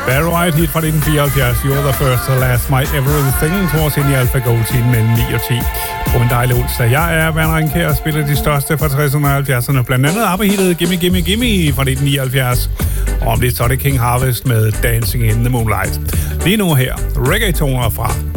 Barry White hit fra 1974, You're the First and Last, My Everything, tror os ind i AlphaGo-tiden mellem 9 og 10. På en dejlig onsdag. Jeg er Werner Ringkjær og spiller de største fra 60'erne og 70'erne, blandt andet ABBA-hittet Gimme Gimme Gimme fra 1979. Og om lidt så er det King Harvest med Dancing in the Moonlight. Lige nu her, reggaetoner fra